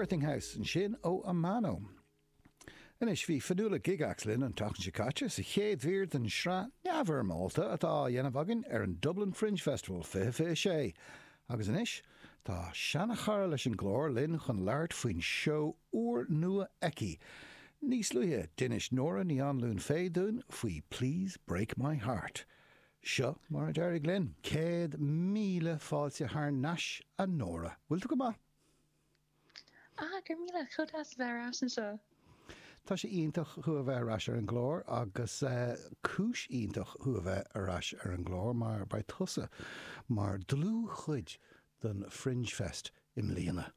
Birthing House an sin ó Amano. En is bhí fanúla gigachslinn an tachan sicáte sa chéad bhír den sra neamhar Malta atá dhéanamh agan an Dublin Fringe Festival fé sé. Agus inis, tá seanna chara leis an glór linn chun leart faoin show uair nua eici. Níos luithe dinis nóra ní anlún féadún faoi Please Break My Heart. Seo mar a Derry Glynn, 100,000 fáilte haar nas a nóra. Bhfuil tú go ma? Gur míle chudas bheith an seo. Tá sé ionintach chu a bheith arás ar an glór agus cúis ionintach chu a bheith arás ar an glór mar ba tusa mar dlú chuid den Fringe Fest im Líana.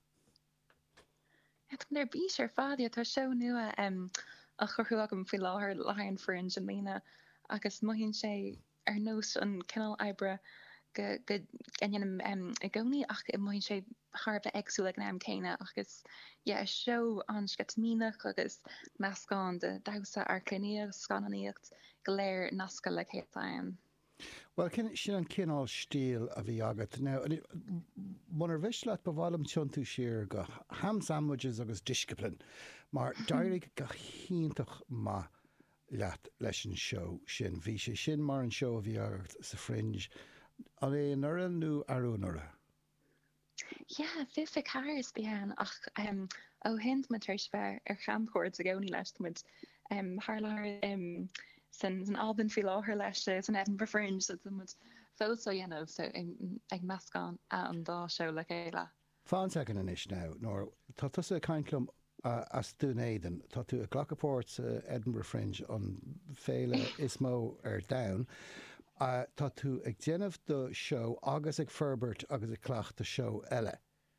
Nar bís ar fádia tá seo nua a churthú agam fi láthir Lion Fringe in Líana agus maihíonn sé ar nós an cinál ebre go gannn I gcónaí ach I maihíonn sé Harba exú ag an céine agus seo an scatmínach agus meascán de dasa ar cliníoch scaníocht go léir nasca le chétáin. Well, sin an cinál stíl a bhí agat. Now, munar bhis leat bhálum tiontú siar go ham sandwiches agus disciplin, mar dairig go chiintach ma leat leis an show sin. Bhí sé sin mar an show a bhí agat sa Fringe. An é nura nó arúnara? Fi caris behan ach ó hint ma treis bheith ar champóir a gcónaí leis muid Harlar san Albin fi láthir leis san Edinburgh Fringe so muid fósa dhéanamh so ag meascán an dá seo le chéile. Fáin second inis now, nor tá tusa caintlum as dúnéidan, tá tú a ghlachapórt Edinburgh Fringe an féile is mó ar down. Tá tú ag déanamh do show agus ag Ferbert agus ag clach do show eile.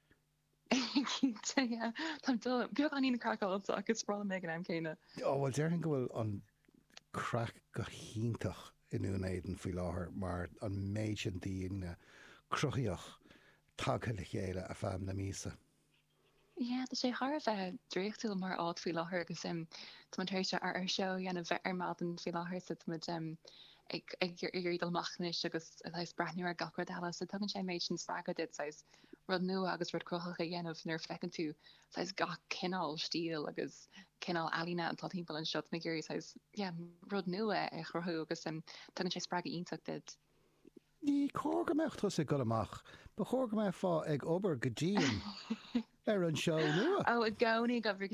Beag an ína craáil agus sprála mé an céine. Bhfuil dearhan go bhfuil an crack go chiintach inúnéidan faoi láthair mar an méid sin díon cruthíoch tagtha le chéile a feam na mísa. Tá sé thar bheith dréochtúil mar áit faoi láthair agus tuéisise ar seo dhéanamh bheith ar mádan faoi láthair sa ag irídal machnis agus leis brethniú ar gacrad eile so tugann sé méid sin sfragadid sais rud nua agus rud crochacha dhéanamh nuair fecinn tú sais gach cinál stíl agus cinál alína an tátímpel an siot na géirí sais rud nua ag chrothú agus tugann sé sppraga ionach did. Ní cógamecht tusa go amach, ba chógameh fá ag obair go ddíon ar an show nua. A gcónaí go bhrí